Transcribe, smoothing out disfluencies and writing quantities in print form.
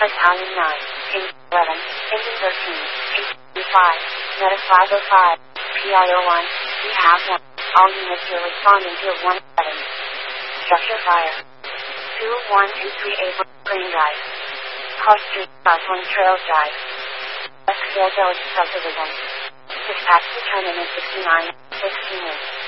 Battalion 9, Ping 11, Engine 13, Ping 5, Meta 505, PIO 1, we have 1. All units are responding to 1-7. Structure fire. 2-1 and 3A Green Drive. Cross Street, Southland Trail Drive. Westfield Village Subdivision. Dispatch to terminus 69, 16 minutes.